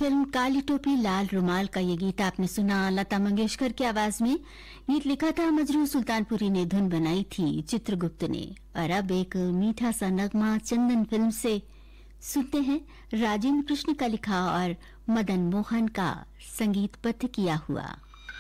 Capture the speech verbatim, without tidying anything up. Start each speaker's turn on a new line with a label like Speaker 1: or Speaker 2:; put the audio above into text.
Speaker 1: Film काली टोपी लाल रुमाल का ये गीत आपने सुना लता मंगेशकर की आवाज में। गीत लिखा था मजरू सुल्तानपुरी ने, धुन बनाई थी चित्रगुप्त ने। और अब एक मीठा सा नगमा चंदन फिल्म से सुनते हैं, राजेंद्र कृष्ण का लिखा और मदन मोहन का संगीतबद्ध किया हुआ।